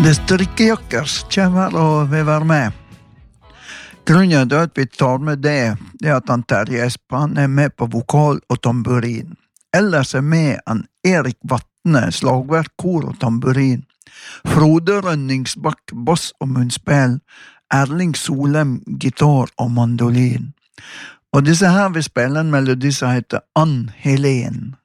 Det strikkejakkers kommer og vil være med. Grunnen til at vi tar med det er at han Terje Espen er med på vokal og tamburin. Ellers er med han Erik Vatne, slagverk, kor og tamburin. Frode Rønningsbakk, bass og munnspill. Erling Solem, gitar og mandolin. Og disse her vil spille en melodi som heter Ann Helen.